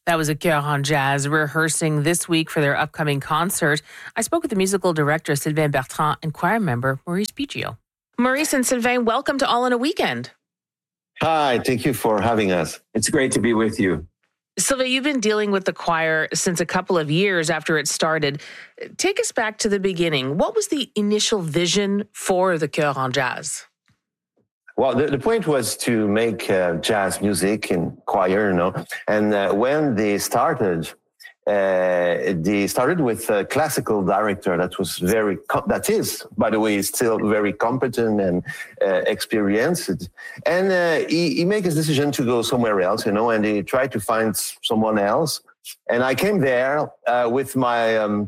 That was a Cœur en Jazz rehearsing this week for their upcoming concert. I spoke with the musical director, Sylvain Bertrand, and choir member, Maurice Piggio. Maurice and Sylvain, welcome to All in a Weekend. Hi, thank you for having us. It's great to be with you. Sylvain, you've been dealing with the choir since a couple of years after it started. Take us back to the beginning. What was the initial vision for the Cœur en Jazz? Well, the point was to make jazz music in choir, And when they started with a classical director that is, by the way, still very competent and experienced. And he made his decision to go somewhere else, and he tried to find someone else. And I came there with my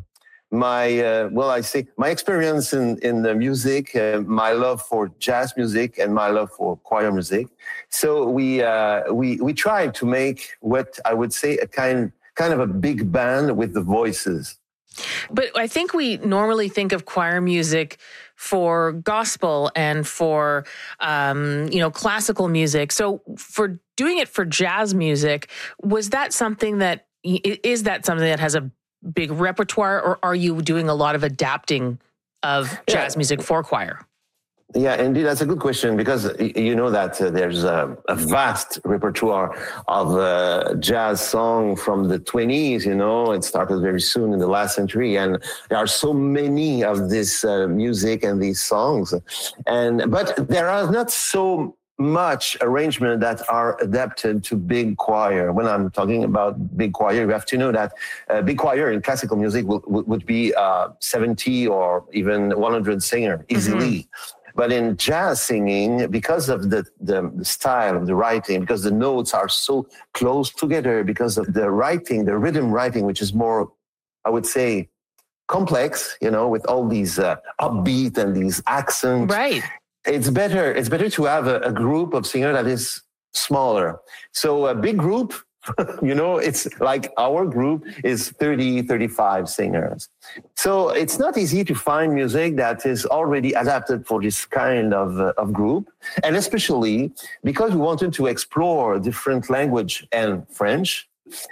experience in the music, my love for jazz music and my love for choir music. So we tried to make what I would say a kind of a big band with the voices. But I think we normally think of choir music for gospel and for, classical music. So for doing it for jazz music, is that something that has a big repertoire, or are you doing a lot of adapting of jazz music for choir? Yeah, indeed, that's a good question, because you know that there's a vast repertoire of jazz song from the 20s, It started very soon in the last century, and there are so many of this music and these songs. But there are not so much arrangement that are adapted to big choir. When I'm talking about big choir, you have to know that big choir in classical music would be 70 or even 100 singer easily. Mm-hmm. But in jazz singing, because of the style of the writing, because the notes are so close together, because of the writing, the rhythm writing, which is more, I would say, complex, with all these upbeat and these accents. Right. It's better to have a group of singers that is smaller. So a big group, it's like our group is 30, 35 singers. So it's not easy to find music that is already adapted for this kind of group. And especially because we wanted to explore different language and French,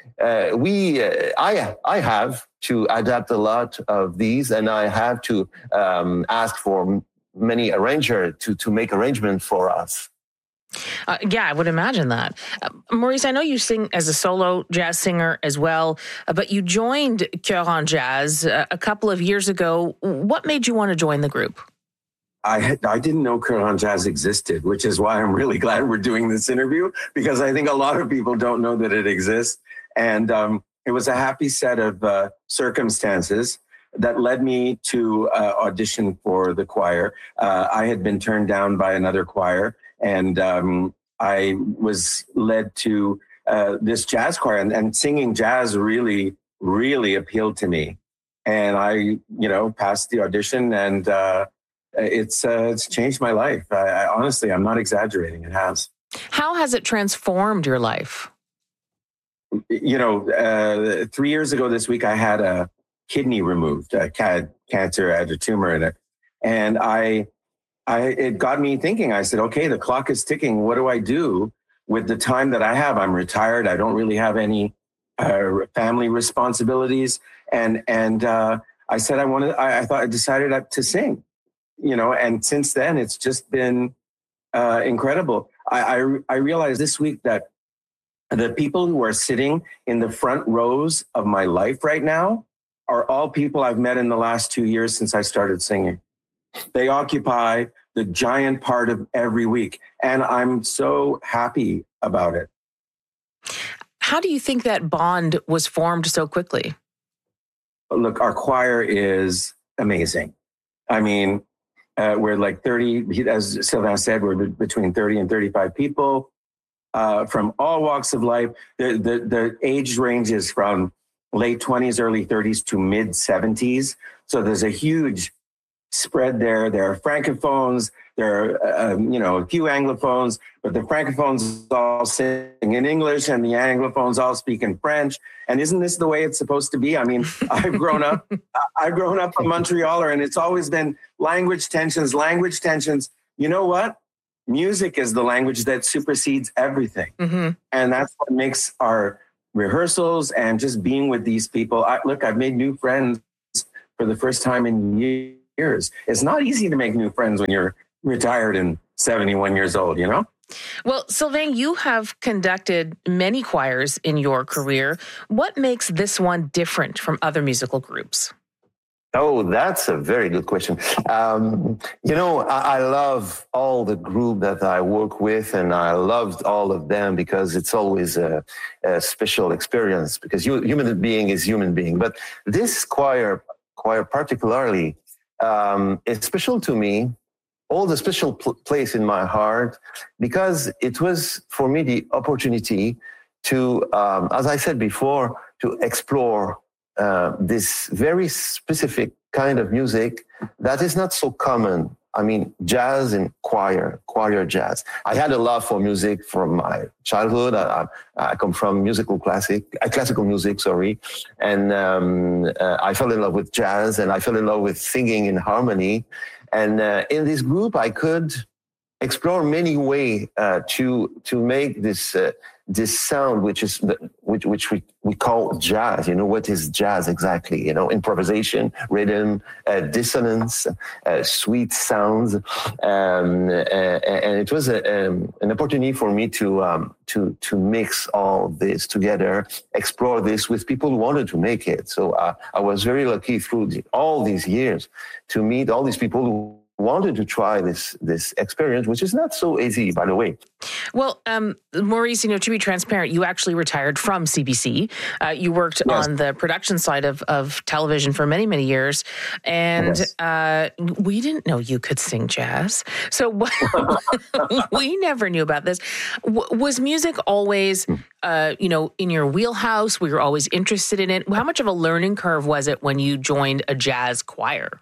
I have to adapt a lot of these, and I have to ask for many arrangers to make arrangements for us. I would imagine that. Maurice, I know you sing as a solo jazz singer as well, but you joined Cœur en Jazz a couple of years ago. What made you want to join the group? I didn't know Cœur en Jazz existed, which is why I'm really glad we're doing this interview, because I think a lot of people don't know that it exists. And it was a happy set of circumstances that led me to audition for the choir. I had been turned down by another choir, and I was led to this jazz choir, and singing jazz really, really appealed to me. And I, passed the audition, and it's changed my life. I honestly, I'm not exaggerating. It has. How has it transformed your life? 3 years ago this week, I had a kidney removed. I had cancer, I had a tumor in it. And it got me thinking. I said, okay, the clock is ticking. What do I do with the time that I have? I'm retired. I don't really have any family responsibilities. And I said, I decided to sing, and since then it's just been incredible. I realized this week that the people who are sitting in the front rows of my life right now are all people I've met in the last 2 years since I started singing. They occupy the giant part of every week, and I'm so happy about it. How do you think that bond was formed so quickly? Look, our choir is amazing. I mean, we're like 30, as Sylvain said, we're between 30 and 35 people from all walks of life. The age ranges from late 20s, early 30s to mid 70s. So there's a huge spread there. There are francophones. There are, a few anglophones, but the francophones all sing in English and the anglophones all speak in French. And isn't this the way it's supposed to be? I mean, I've grown up a Montrealer, and it's always been language tensions. You know what? Music is the language that supersedes everything. Mm-hmm. And that's what makes our rehearsals and just being with these people. I've made new friends for the first time in years. It's not easy to make new friends when you're retired and 71 years old, you know? Well, Sylvain, you have conducted many choirs in your career. What makes this one different from other musical groups? Oh, that's a very good question. I love all the group that I work with, and I loved all of them because it's always a special experience because human being is human being. But this choir particularly is special to me, hold a special place in my heart because it was for me the opportunity to, as I said before, to explore this very specific kind of music that is not so common. I mean, jazz and choir jazz. I had a love for music from my childhood. I come from classical music, and I fell in love with jazz, and I fell in love with singing in harmony. And in this group, I could explore many ways to make this sound, which we call jazz. You know, what is jazz exactly? You know, improvisation, rhythm, dissonance, sweet sounds, and it was an opportunity for me to mix all this together, explore this with people who wanted to make it. So I was very lucky through all these years to meet all these people who wanted to try this experience, which is not so easy, by the way. Well, Maurice, to be transparent, you actually retired from CBC. You worked on the production side of television for many, many years. And we didn't know you could sing jazz. So we never knew about this. Was music always, in your wheelhouse? Were you always interested in it? How much of a learning curve was it when you joined a jazz choir?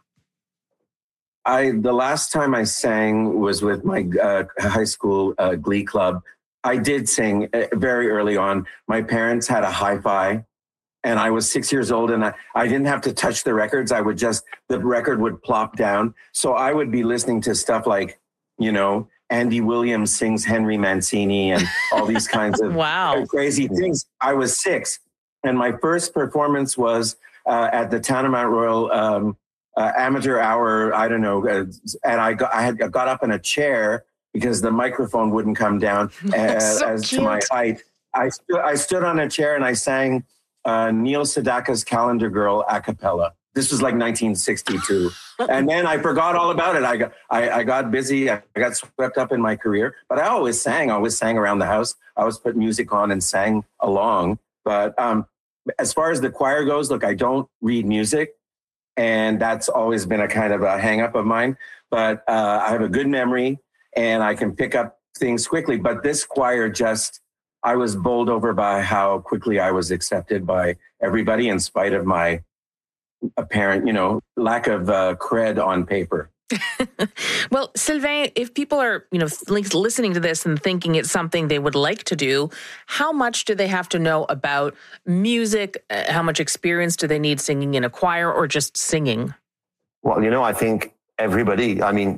The last time I sang was with my high school glee club. I did sing very early on. My parents had a hi-fi, and I was 6 years old, and I didn't have to touch the records. The record would plop down. So I would be listening to stuff like, Andy Williams sings Henry Mancini and all these kinds of crazy things. I was 6, and my first performance was at the Town of Mount Royal amateur hour, I don't know, and I got up in a chair because the microphone wouldn't come down to my height. I stood on a chair and I sang Neil Sedaka's Calendar Girl a cappella. This was like 1962, and then I forgot all about it. I got busy. I got swept up in my career, but I always sang. I always sang around the house. I always put music on and sang along. But as far as the choir goes, look, I don't read music. And that's always been a kind of a hang up of mine. But I have a good memory and I can pick up things quickly. But this choir I was bowled over by how quickly I was accepted by everybody in spite of my apparent, lack of cred on paper. Well, Sylvain, if people are, listening to this and thinking it's something they would like to do, how much do they have to know about music? How much experience do they need singing in a choir or just singing? Well, I think everybody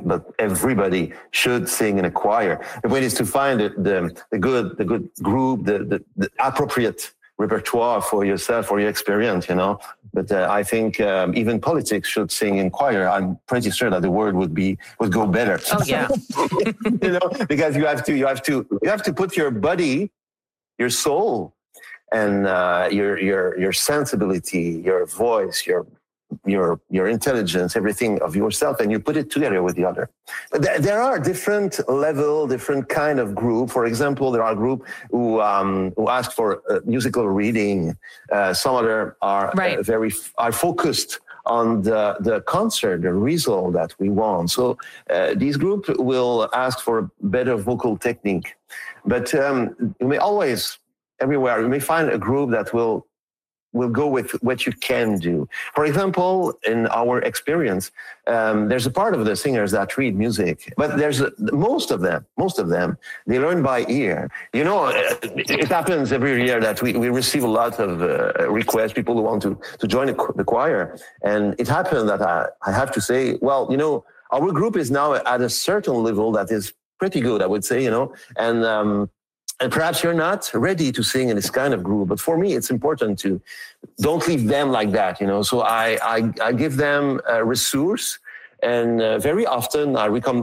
should sing in a choir. The way is to find the good group, the appropriate repertoire for yourself, for your experience, But I think even politics should sing in choir. I'm pretty sure that the word would go better. Oh yeah, because you have to put your body, your soul, and your sensibility, your voice, your intelligence, everything of yourself, and you put it together with the other. But there are different level, different kind of group. For example, there are group who ask for musical reading. Some other are are focused on the concert, the result that we want. So these groups will ask for better vocal technique. But you may always, everywhere, you may find a group that will go with what you can do. For example, in our experience, there's a part of the singers that read music, but there's most of them, they learn by ear. It happens every year that we receive a lot of requests, people who want to join the choir. And it happened that I have to say, well, our group is now at a certain level that is pretty good, I would say, and And perhaps you're not ready to sing in this kind of group, but for me, it's important to don't leave them like that, you know. So I give them a resource, and very often I recommend